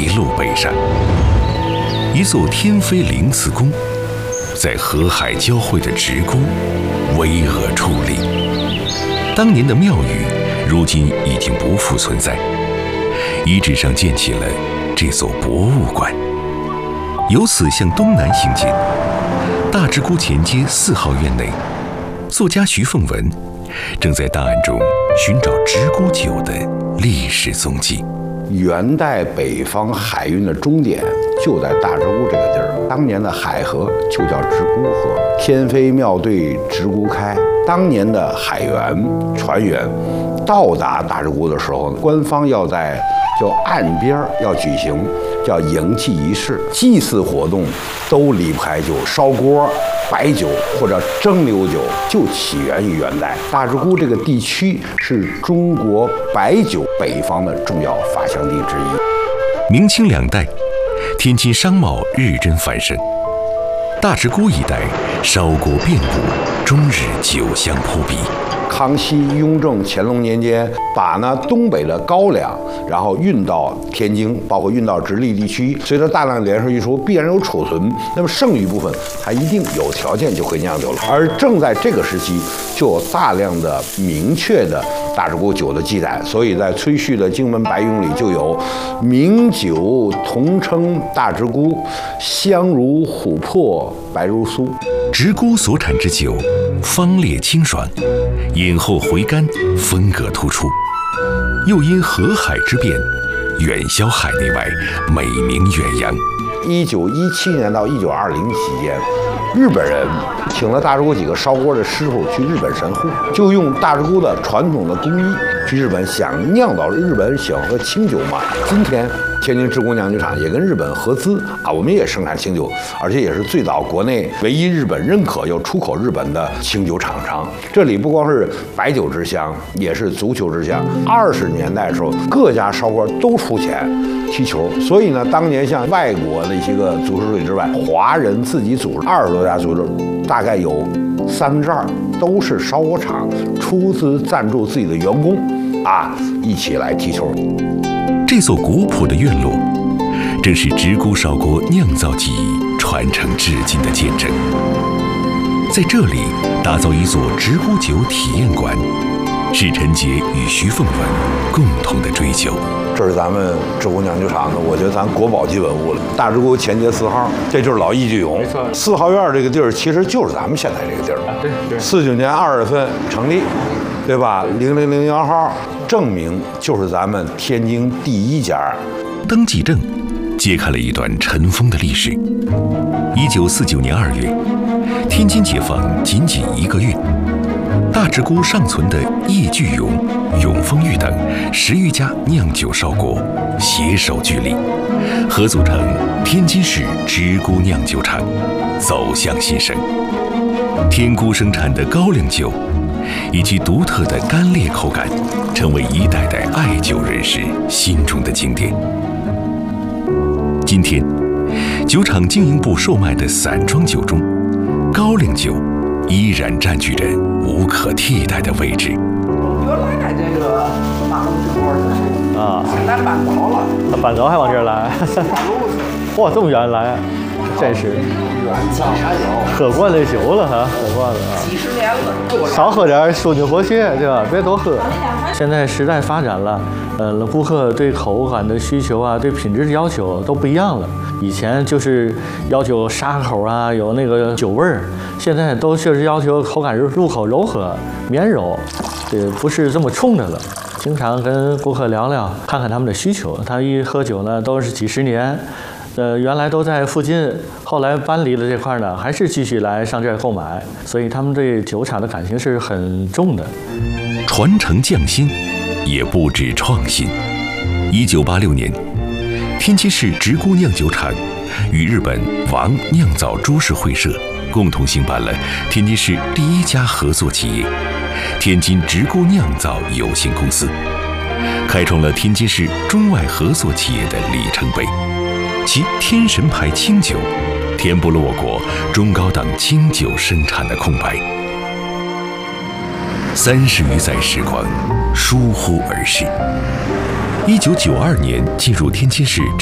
一路北上。一座天妃灵祠宫，在河海交汇的直沽巍峨矗立。当年的庙宇，如今已经不复存在，遗址上建起了这所博物馆。由此向东南行进，大直沽前街4号院内，作家徐凤文正在档案中寻找直沽酒的历史踪迹。 元代北方海运的终点就在大直沽这个地儿，当年的海河就叫直沽河。天妃庙对直沽开，当年的海员船员到达大直沽的时候，官方要在岸边要举行叫迎祭仪式，祭祀活动都离不开酒，烧锅、白酒或者蒸馏酒，就起源于元代。大直沽这个地区是中国白酒北方的重要发祥地之一。 明清2代，天津商贸日臻繁盛，大直沽一带烧锅遍布，终日酒香扑鼻。 康熙、雍正、乾隆年间，把东北的高粱，然后运到天津，包括运到直隶地区。随着大量粮食运输，必然有储存，那么剩余部分，它一定有条件就会酿酒了。而正在这个时期，就有大量的明确的大直沽酒的记载，所以在崔旭的《荆门白咏》里就有“名酒同称大直沽，香如琥珀，白如酥”。 直沽所产之酒，芳烈清爽，饮后回甘，风格突出，又因河海之便，远销海内外，美名远扬。 1917年到1920期间，日本人请了大直沽几个烧锅的师傅去日本神户，就用大直沽的传统的工艺去日本想酿造日本喜欢喝清酒嘛。今天天津直沽酿酒厂也跟日本合资我们也生产清酒，而且也是最早国内唯一日本认可又出口日本的清酒厂商。这里不光是白酒之乡，也是足球之乡。20年代的时候，各家烧锅都出钱踢球，所以当年像外国的一些个足球队之外，华人自己组织20多家足球，大概有2/3都是烧锅厂出资赞助自己的员工一起来踢球。 这座古朴的院落，正是直沽烧锅酿造技艺传承至今的见证。在这里打造一座直沽酒体验馆，是陈杰与徐凤文共同的追求。 这是咱们直沽酿酒厂的，我觉得咱国宝级文物了。大直沽前街4号，这就是老易聚永。 没错 ，4号院这个地儿其实就是咱们现在这个地儿。 对。 49年2月份成立，对吧？0001号证明就是咱们天津第一家。 登记证揭开了一段尘封的历史。1949年2月，天津解放仅1个月，大直沽尚存的叶聚永、永丰玉等10余家酿酒烧锅携手聚力，合组成天津市直沽酿酒厂，走向新生。天沽生产的高粱酒，以其独特的干裂口感，成为一代代爱酒人士心中的经典。今天，酒厂经营部售卖的散装酒中，高粱酒依然占据着无可替代的位置。 原来这个大红酒窝是现在搬走了， 他搬走还往这儿来，哇，这么远来，真是喝惯了酒了哈，喝惯了几十年了， 少喝点舒筋活血，对吧？别多喝。现在时代发展了，顾客对口感的需求对品质的要求都不一样了。以前就是要求沙口有那个酒味儿，现在都确实要求口感入口柔和、绵柔，不是这么冲的了。经常跟顾客聊聊，看看他们的需求。他一喝酒都是几十年。原来都在附近，后来搬离了这块呢，还是继续来上这儿购买，所以他们对酒厂的感情是很重的。 传承匠心，也不止创新。1986年，天津市直沽酿酒厂与日本王酿造株式会社共同兴办了天津市第一家合作企业——天津直沽酿造有限公司，开创了天津市中外合作企业的里程碑。其天神牌清酒填补了我国中高档清酒生产的空白。30余载时光疏忽而逝。1992年进入天津市